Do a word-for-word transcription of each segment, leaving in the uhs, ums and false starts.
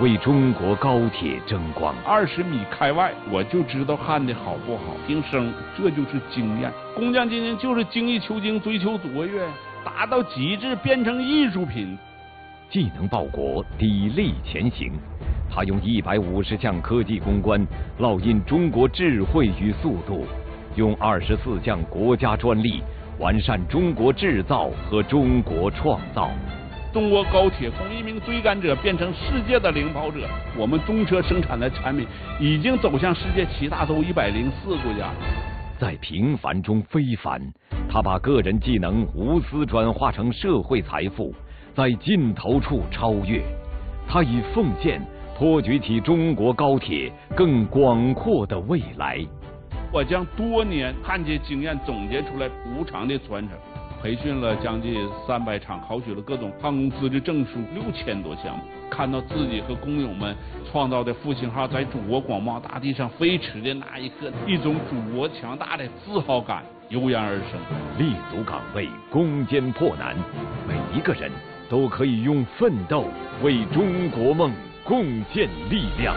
为中国高铁争光。 二十米开外，我就知道焊的好不好，听声，这就是经验。工匠精神就是精益求精，追求卓越，达到极致，变成艺术品。 既能报国，砥砺前行。他用一百五十项科技攻关烙印中国智慧与速度，用二十四项国家专利完善中国制造和中国创造。 中国高铁从一名追赶者变成世界的领跑者，我们中车生产的产品已经走向世界七大洲一百零四国家。 在平凡中非凡，他把个人技能无私转化成社会财富，在尽头处超越。他以奉献托举起中国高铁更广阔的未来。 我将多年焊接经验总结出来无偿的传承，培训了将近三百场，考取了各种航空资质证书六千多项目。看到自己和工友们创造的复兴号在祖国广袤大地上飞驰的那一刻，一种祖国强大的自豪感油然而生。 立足岗位，攻坚破难，每一个人都可以用奋斗为中国梦贡献力量。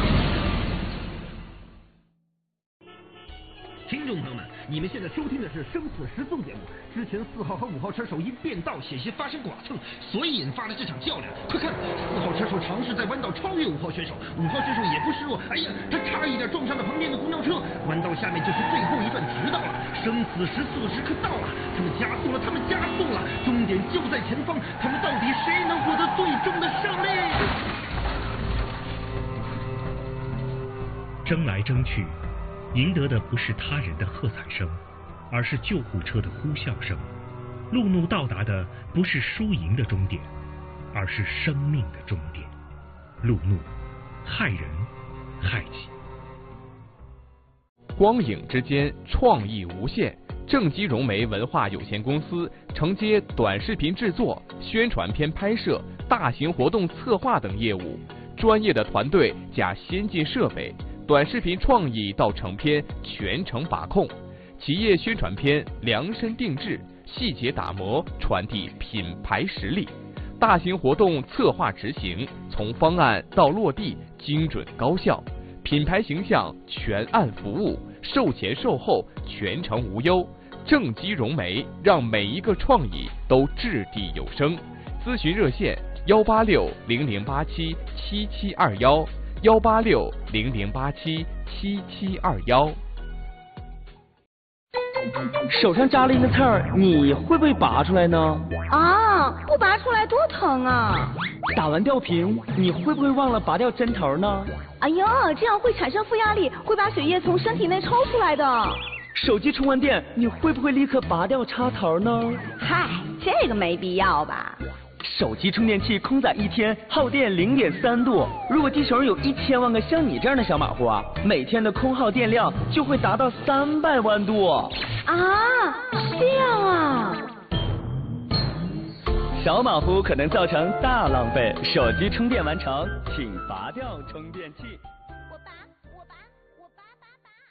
听众朋友们，你们现在收听的是《生死时速》节目。之前四号和五号车手因变道险些发生剐蹭，所以引发了这场较量。快看，四号车手尝试在弯道超越五号选手，五号选手也不示弱，哎呀，他差一点撞上了旁边的公交车。弯道下面就是最后一段直道了，生死时速的时刻到了，他们加速了，他们加速了，终点就在前方，他们到底谁能获得最终的胜利？ 争来争去，赢得的不是他人的喝彩声，而是救护车的呼啸声。路怒到达的不是输赢的终点，而是生命的终点。路怒，害人害己。 光影之间，创意无限。正基融媒文化有限公司承接短视频制作、宣传片拍摄、大型活动策划等业务，专业的团队加先进设备。短视频创意到成片全程把控，企业宣传片量身定制，细节打磨，传递品牌实力。大型活动策划执行，从方案到落地精准高效，品牌形象全案服务，售前售后全程无忧。正基融媒让每一个创意都掷地有声。咨询热线：幺八六零零八七七七二幺。幺八六零零八七七七二幺。 手上扎了一个刺儿，你会不会拔出来呢？ 啊，不拔出来多疼啊！ 打完吊瓶，你会不会忘了拔掉针头呢？ 哎呀，这样会产生负压力，会把血液从身体内抽出来的。 手机充完电，你会不会立刻拔掉插头呢？ 嗨，这个没必要吧。 手机充电器空载一天耗电零点三度，如果地球上有一千万个像你这样的小马虎啊，每天的空耗电量就会达到三百万度。 啊，这样啊！ 小马虎可能造成大浪费，手机充电完成，请拔掉充电器。 我拔，我拔，我拔拔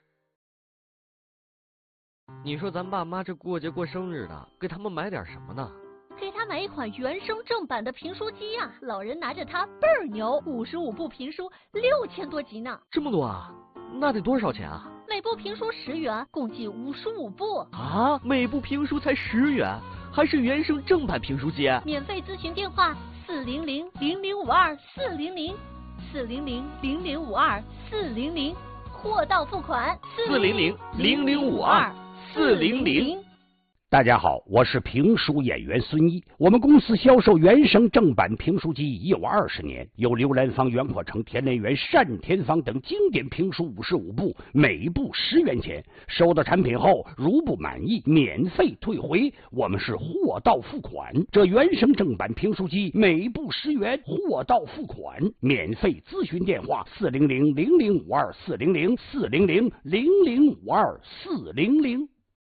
拔。你说咱爸妈这过节过生日的，给他们买点什么呢？ 给他买一款原声正版的评书机呀、啊，老人拿着它倍儿牛，五十五部评书，六千多集呢。 这么多啊？那得多少钱啊？ 每部评书十元，共计五十五部。 啊，每部评书才十元，还是原声正版评书机？ 免费咨询电话：四零零零零五二四零零，四零零零零五二四零零，货到付款。 四零零零零五二四零零。 大家好，我是评书演员孙一。我们公司销售原声正版评书机已有二十年，有刘兰芳、袁阔成、田连元、单田芳等经典评书五十五部，每部十元钱。收到产品后，如不满意，免费退回。我们是货到付款。这原声正版评书机每部十元，货到付款，免费咨询电话：四零零零零五二四零零四零零零零五二四零零。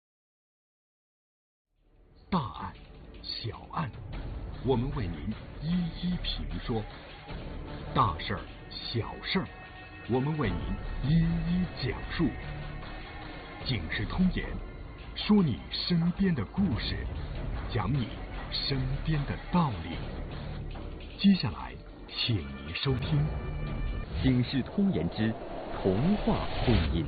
大案、小案，我们为您一一评说；大事儿、小事儿，我们为您一一讲述。警世通言，说你身边的故事，讲你身边的道理。接下来， 请您收听 《警世通言之童话婚姻》。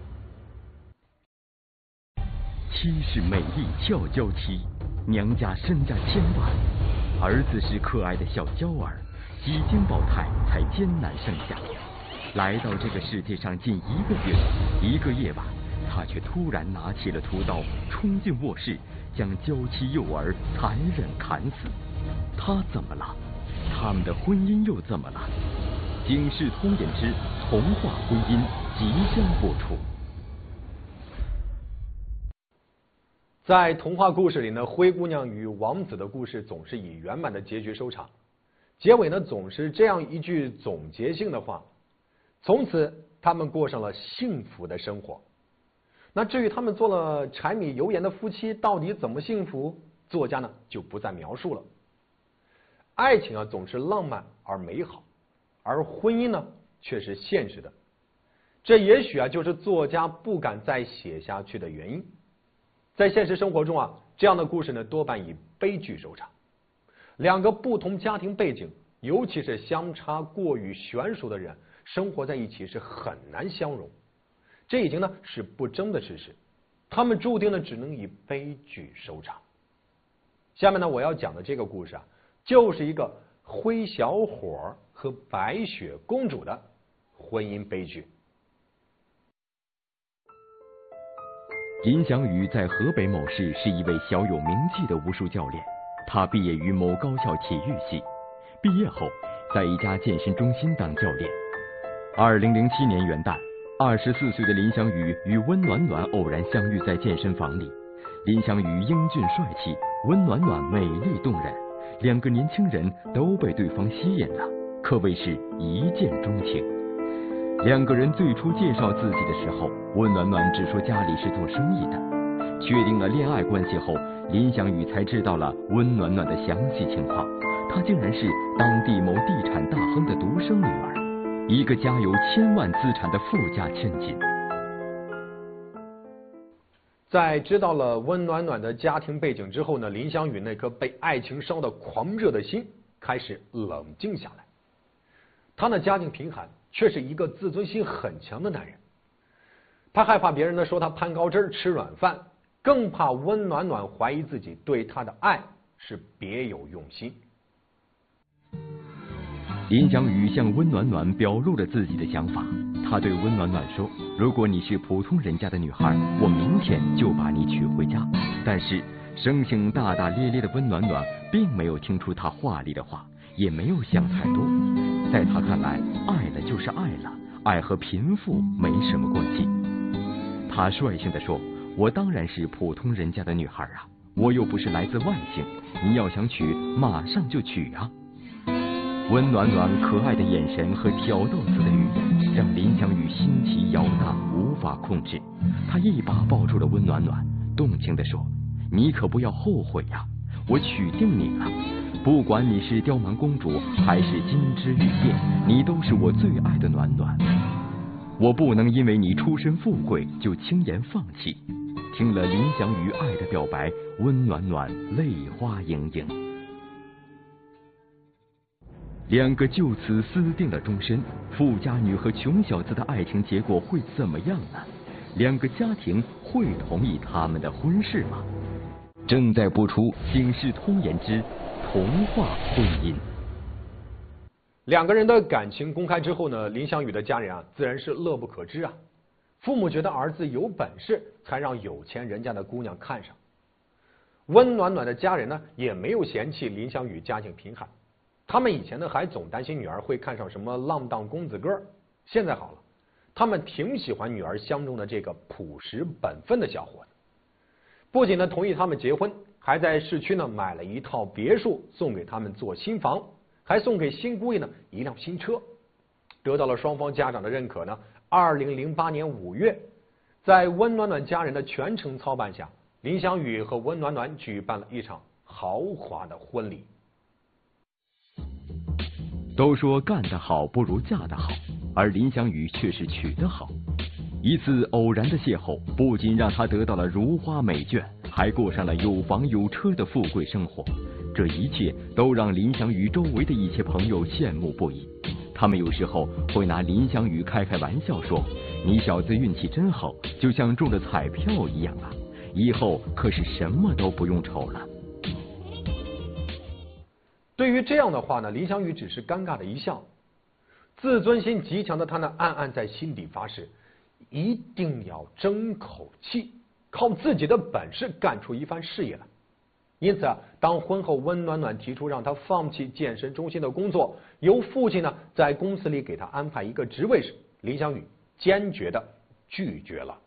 妻是美丽俏娇妻，娘家身家千万，儿子是可爱的小娇儿，几经胞胎才艰难生下。来到这个世界上近一个月，一个夜晚，他却突然拿起了屠刀，冲进卧室，将娇妻幼儿残忍砍死。他怎么了？他们的婚姻又怎么了？《警世通言之童话婚姻》即将播出。 在童话故事里呢，灰姑娘与王子的故事总是以圆满的结局收场，结尾呢总是这样一句总结性的话：从此他们过上了幸福的生活。那至于他们做了柴米油盐的夫妻到底怎么幸福，作家呢就不再描述了。爱情啊总是浪漫而美好，而婚姻呢却是现实的。这也许啊就是作家不敢再写下去的原因。在现实生活中啊，这样的故事呢多半以悲剧收场。两个不同家庭背景，尤其是相差过于悬殊的人，生活在一起是很难相容。这已经呢是不争的事实，他们注定呢只能以悲剧收场。下面呢我要讲的这个故事啊，就是一个灰小伙和白雪公主的婚姻悲剧。 林祥宇在河北某市是一位小有名气的武术教练，他毕业于某高校体育系，毕业后在一家健身中心当教练。二零零七年元旦，二十四岁的林祥宇与温暖暖偶然相遇在健身房里。林祥宇英俊帅气，温暖暖美丽动人，两个年轻人都被对方吸引了，可谓是一见钟情。两个人最初介绍自己的时候，温暖暖只说家里是做生意的。确定了恋爱关系后，林祥宇才知道了温暖暖的详细情况，她竟然是当地某地产大亨的独生女儿，一个家有千万资产的富家千金。 在知道了温暖暖的家庭背景之后呢，林祥宇那颗被爱情烧得狂热的心开始冷静下来。他的家境贫寒，却是一个自尊心很强的男人。他害怕别人呢说他攀高枝吃软饭，更怕温暖暖怀疑自己对他的爱是别有用心。 林祥宇向温暖暖表露了自己的想法，他对温暖暖说：如果你是普通人家的女孩，我明天就把你娶回家。但是生性大大咧咧的温暖暖并没有听出他话里的话，也没有想太多。在他看来，爱了就是爱了，爱和贫富没什么关系。他率性地说：我当然是普通人家的女孩啊，我又不是来自外星，你要想娶马上就娶啊。温暖暖可爱的眼神和挑逗似的语言让林祥宇心奇摇荡，无法控制。他一把抱住了温暖暖，动情地说：你可不要后悔呀，我娶定你了，不管你是刁蛮公主还是金枝玉叶，你都是我最爱的暖暖。我不能因为你出身富贵就轻言放弃。听了林祥宇爱的表白，温暖暖泪花盈盈。两个就此私定了终身，富家女和穷小子的爱情结果会怎么样呢？两个家庭会同意他们的婚事吗？正在播出《警世通言之童话婚姻》。 两个人的感情公开之后呢，林祥宇的家人啊自然是乐不可支啊。父母觉得儿子有本事，才让有钱人家的姑娘看上。温暖暖的家人呢也没有嫌弃林祥宇家境贫寒，他们以前呢还总担心女儿会看上什么浪荡公子哥，现在好了，他们挺喜欢女儿相中的这个朴实本分的小伙子。不仅呢同意他们结婚，还在市区呢买了一套别墅送给他们做新房，还送给新姑爷呢一辆新车。得到了双方家长的认可呢，二零零八年五月，在温暖暖家人的全程操办下，林祥宇和温暖暖举办了一场豪华的婚礼。 都说干得好不如嫁得好，而林祥宇却是娶得好。一次偶然的邂逅，不仅让他得到了如花美眷，还过上了有房有车的富贵生活。 这一切都让林祥宇周围的一些朋友羡慕不已。他们有时候会拿林祥宇开开玩笑说：“你小子运气真好，就像中了彩票一样啊！以后可是什么都不用愁了。” 对于这样的话呢，林祥宇只是尴尬的一笑。自尊心极强的他呢，暗暗在心底发誓，一定要争口气，靠自己的本事干出一番事业来。因此啊，当婚后温暖暖提出让他放弃健身中心的工作，由父亲呢在公司里给他安排一个职位时，林祥宇坚决的拒绝了。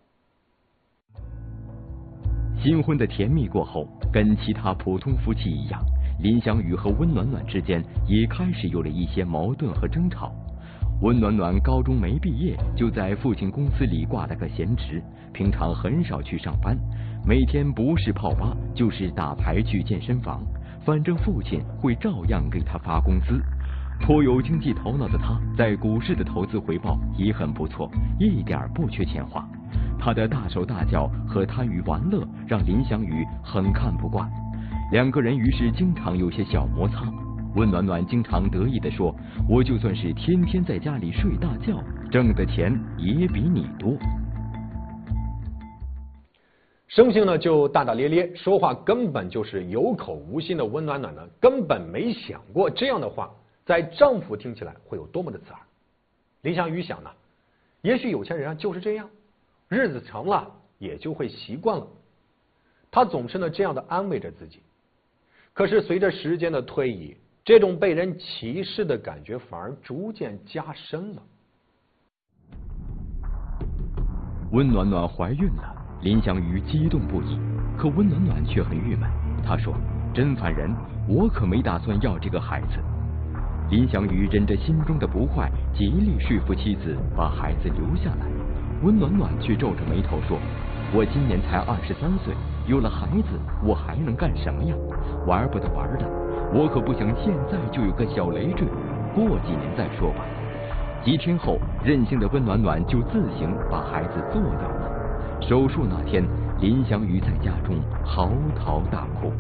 新婚的甜蜜过后，跟其他普通夫妻一样，林祥宇和温暖暖之间也开始有了一些矛盾和争吵。温暖暖高中没毕业，就在父亲公司里挂了个闲职，平常很少去上班，每天不是泡吧就是打牌去健身房，反正父亲会照样给他发工资。颇有经济头脑的他，在股市的投资回报也很不错，一点不缺钱花。他的大手大脚和贪于玩乐，让林祥宇很看不惯。两个人于是经常有些小摩擦。温暖暖经常得意地说：“我就算是天天在家里睡大觉，挣的钱也比你多。” 生性呢就大大咧咧，说话根本就是有口无心的温暖暖呢，根本没想过这样的话在丈夫听起来会有多么的刺耳。林祥宇想呢，也许有钱人啊就是这样，日子长了也就会习惯了。他总是呢这样的安慰着自己。可是随着时间的推移，这种被人歧视的感觉反而逐渐加深了。 温暖暖怀孕了，林祥宇激动不已，可温暖暖却很郁闷。他说：“真烦人，我可没打算要这个孩子。”林祥宇忍着心中的不快，极力说服妻子把孩子留下来。温暖暖却皱着眉头说：“我今年才二十三岁，有了孩子，我还能干什么呀？玩不得玩的，我可不想现在就有个小累赘，过几年再说吧。”几天后，任性的温暖暖就自行把孩子做掉了。手术那天，林祥宇在家中嚎啕大哭。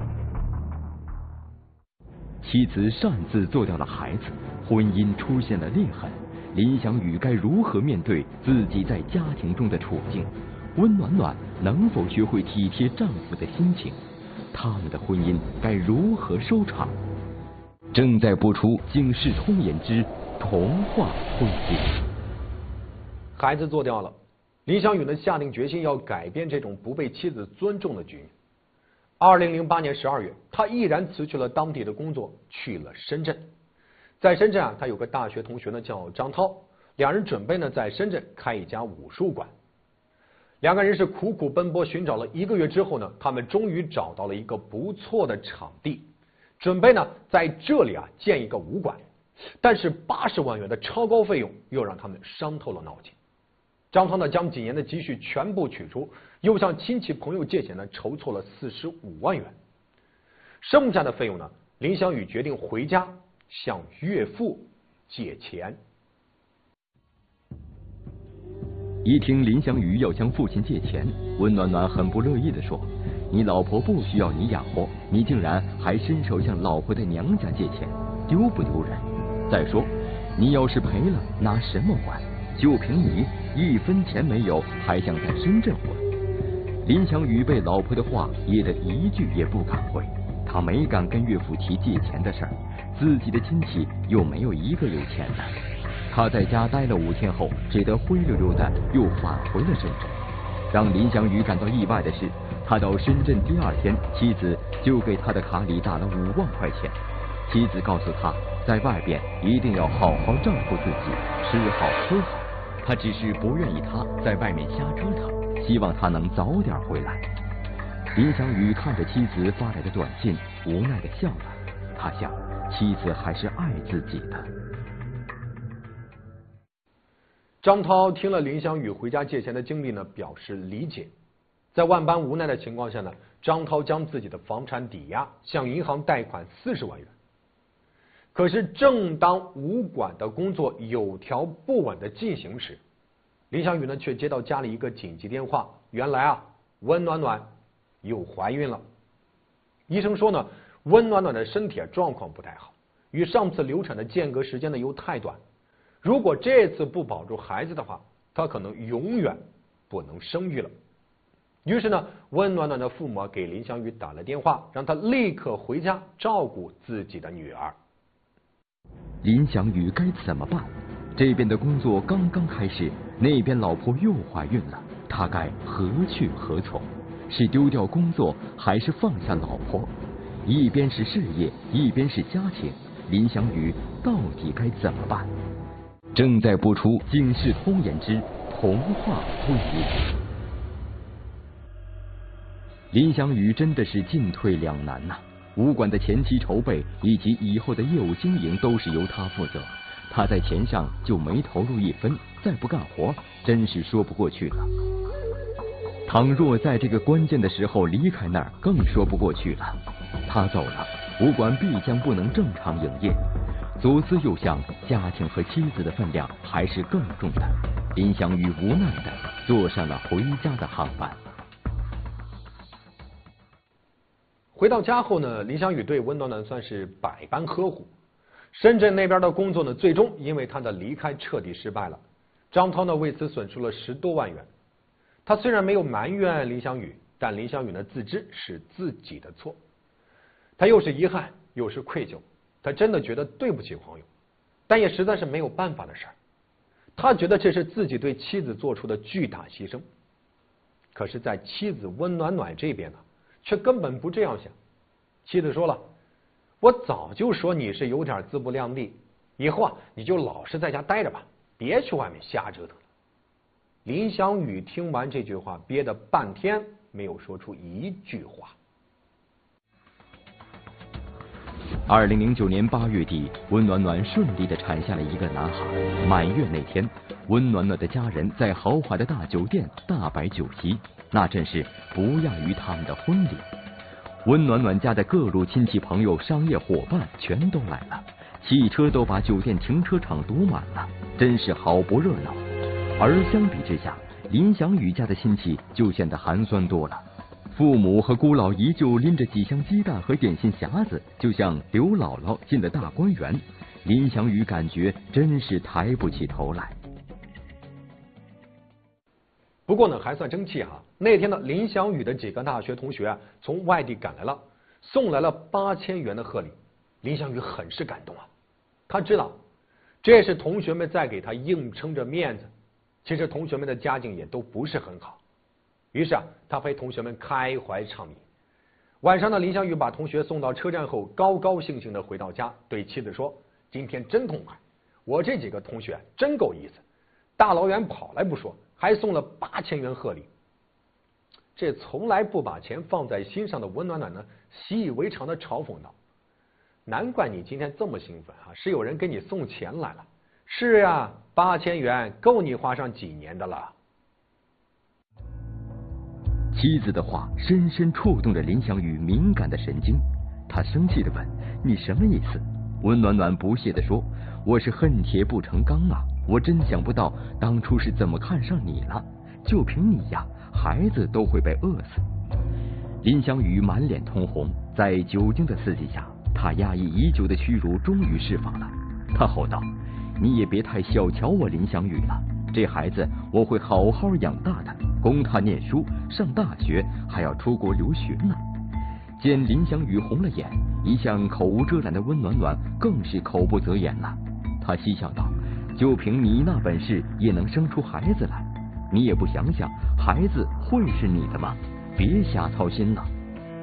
妻子擅自做掉了孩子，婚姻出现了裂痕。林祥宇该如何面对自己在家庭中的处境？温暖暖能否学会体贴丈夫的心情？他们的婚姻该如何收场？正在播出《警世通言之童话婚姻》。 孩子做掉了，林祥宇呢下定决心要改变这种不被妻子尊重的局面。二零零八年十二月，他毅然辞去了当地的工作，去了深圳。在深圳啊，他有个大学同学呢叫张涛，两人准备呢在深圳开一家武术馆。两个人是苦苦奔波寻找了一个月之后呢，他们终于找到了一个不错的场地，准备呢在这里啊建一个武馆。但是八十万元的超高费用又让他们伤透了脑筋。张涛呢将几年的积蓄全部取出，又向亲戚朋友借钱呢筹措了四十五万元。剩下的费用呢，林祥宇决定回家向岳父借钱。 一听林祥宇要向父亲借钱，温暖暖很不乐意地说：“你老婆不需要你养活，你竟然还伸手向老婆的娘家借钱，丢不丢人？再说，你要是赔了，拿什么还？就凭你一分钱没有，还想在深圳混？”林祥宇被老婆的话噎得一句也不敢回，他没敢跟岳父提借钱的事儿，自己的亲戚又没有一个有钱的。他在家待了五天后，只得灰溜溜的又返回了深圳。让林祥宇感到意外的是，他到深圳第二天，妻子就给他的卡里打了五万块钱。妻子告诉他，在外边一定要好好照顾自己，吃好喝好。他只是不愿意他在外面瞎折腾，希望他能早点回来。林祥宇看着妻子发来的短信，无奈的笑了。他想，妻子还是爱自己的。 张涛听了林祥宇回家借钱的经历呢，表示理解。在万般无奈的情况下呢，张涛将自己的房产抵押，向银行贷款四十万元。可是正当武馆的工作有条不紊的进行时，林祥宇呢却接到家里一个紧急电话，原来啊温暖暖又怀孕了。医生说呢， 温暖暖的身体状况不太好，与上次流产的间隔时间呢又太短，如果这次不保住孩子的话，她可能永远不能生育了。于是呢，温暖暖的父母给林香雨打了电话，让她立刻回家照顾自己的女儿。 林香雨该怎么办？这边的工作刚刚开始，那边老婆又怀孕了，他该何去何从？是丢掉工作，还是放下老婆？一边是事业，一边是家庭，林香雨到底该怎么办？正在播出《警世通言之童话婚姻》。林香雨真的是进退两难呐、啊！武馆的前期筹备以及以后的业务经营都是由他负责，他在钱上就没投入一分，再不干活，真是说不过去了。倘若在这个关键的时候离开那儿，更说不过去了。他走了，武馆必将不能正常营业。左思右想，家庭和妻子的分量还是更重的。林香雨无奈地坐上了回家的航班。 回到家后呢，林香雨对温暖暖算是百般呵护。深圳那边的工作呢，最终因为他的离开彻底失败了。张涛呢为此损失了十多万元。他虽然没有埋怨林香雨，但林香雨呢自知是自己的错，他又是遗憾又是愧疚，他真的觉得对不起黄勇，但也实在是没有办法的事儿。他觉得这是自己对妻子做出的巨大牺牲，可是，在妻子温暖暖这边呢，却根本不这样想。妻子说了：“我早就说你是有点自不量力，以后啊你就老实在家待着吧，别去外面瞎折腾了。”林香雨听完这句话，憋得半天没有说出一句话。 二零零九年八月底，温暖暖顺利的产下了一个男孩。满月那天，温暖暖的家人在豪华的大酒店大摆酒席，那真是不亚于他们的婚礼。温暖暖家的各路亲戚朋友、商业伙伴全都来了，汽车都把酒店停车场堵满了，真是好不热闹。而相比之下，林香雨家的亲戚就显得寒酸多了。父母和姑老姨就拎着几箱鸡蛋和点心匣子，就像刘姥姥进了大观园。林香雨感觉真是抬不起头来。 不过呢，还算争气哈。那天呢，林香雨的几个大学同学啊，从外地赶来了，送来了八千元的贺礼。林香雨很是感动啊，他知道这是同学们在给他硬撑着面子。其实同学们的家境也都不是很好，于是啊，他陪同学们开怀畅饮。晚上呢，林香雨把同学送到车站后，高高兴兴的回到家，对妻子说：“今天真痛快，我这几个同学真够意思，大老远跑来不说，还送了八千元贺礼。”这从来不把钱放在心上的温暖暖呢，习以为常的嘲讽道：“难怪你今天这么兴奋啊，是有人给你送钱来了。”是呀，八千元够你花上几年的了。 妻子的话深深触动着林香雨敏感的神经，他生气地问：“你什么意思？”温暖暖不屑地说：“我是恨铁不成钢啊！我真想不到当初是怎么看上你了，就凭你呀，孩子都会被饿死。”林香雨满脸通红，在酒精的刺激下，他压抑已久的屈辱终于释放了。他吼道：“你也别太小瞧我林香雨了，这孩子我会好好养大的，供他念书，上大学，还要出国留学呢。”见林香雨红了眼，一向口无遮拦的温暖暖更是口不择言了。他嬉笑道：“就凭你那本事，也能生出孩子来？你也不想想，孩子会是你的吗？别瞎操心了。”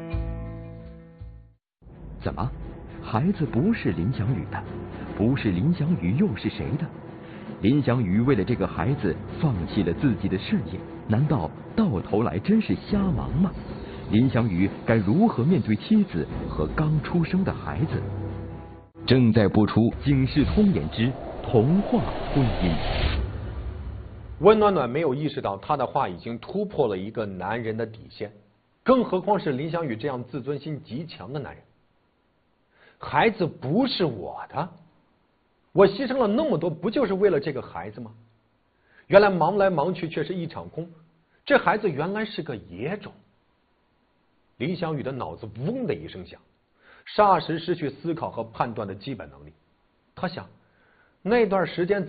怎么，孩子不是林香雨的？不是林香雨又是谁的？林香雨为了这个孩子放弃了自己的事业，难道到头来真是瞎忙吗？林香雨该如何面对妻子和刚出生的孩子？正在播出《警世通言之童话婚姻》。 温暖暖没有意识到他的话已经突破了一个男人的底线，更何况是林香雨这样自尊心极强的男人。孩子不是我的，我牺牲了那么多，不就是为了这个孩子吗？原来忙来忙去却是一场空，这孩子原来是个野种。林香雨的脑子嗡的一声响， 霎时失去思考和判断的基本能力。他想，那段时间